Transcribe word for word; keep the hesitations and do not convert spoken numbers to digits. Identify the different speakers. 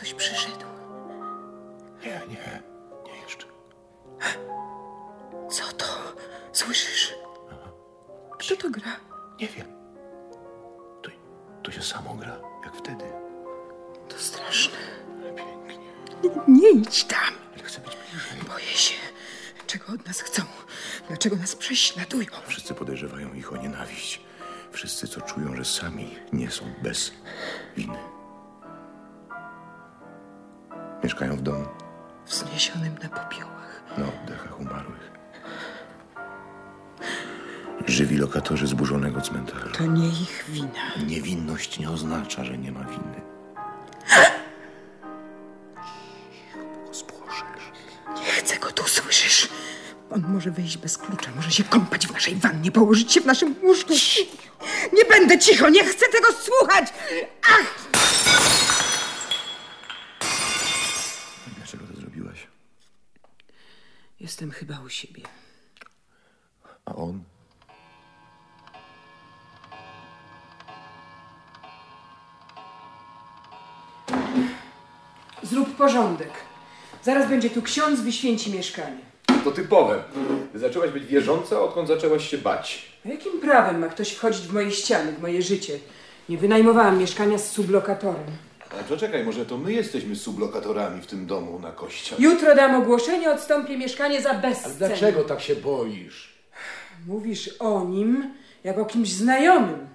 Speaker 1: Ktoś przyszedł.
Speaker 2: Nie, nie, nie jeszcze.
Speaker 1: Co to? Słyszysz? Kto to gra?
Speaker 2: Nie wiem. To, to się samo gra, jak wtedy.
Speaker 1: To straszne.
Speaker 2: Pięknie.
Speaker 1: Nie, nie idź tam.
Speaker 2: Ale chcę być bliżej.
Speaker 1: Boję się. Czego od nas chcą? Dlaczego nas prześladują?
Speaker 2: Wszyscy podejrzewają ich o nienawiść. Wszyscy, co czują, że sami nie są bez winy. Mieszkają w domu.
Speaker 1: Wzniesionym na popiołach.
Speaker 2: Na oddechach umarłych. Żywi lokatorzy zburzonego cmentarza.
Speaker 1: To nie ich wina.
Speaker 2: Niewinność nie oznacza, że nie ma winy. Cicho, spłoszysz.
Speaker 1: Nie chcę go tu, słyszysz? On może wyjść bez klucza, może się kąpać w naszej wannie, położyć się w naszym łóżku. Nie będę cicho, nie chcę tego słuchać! Ach!
Speaker 2: Dlaczego to zrobiłaś?
Speaker 1: Jestem chyba u siebie.
Speaker 2: A on?
Speaker 1: Zrób porządek. Zaraz będzie tu ksiądz, wyświęci mieszkanie.
Speaker 3: To typowe. Ty zaczęłaś być wierząca, odkąd zaczęłaś się bać.
Speaker 1: A jakim prawem ma ktoś wchodzić w moje ściany, w moje życie? Nie wynajmowałam mieszkania z sublokatorem.
Speaker 2: A to czekaj, może to my jesteśmy sublokatorami w tym domu na kościach.
Speaker 1: Jutro dam ogłoszenie, odstąpię mieszkanie za bezcenę.
Speaker 4: Dlaczego tak się boisz?
Speaker 1: Mówisz o nim jak o kimś znajomym.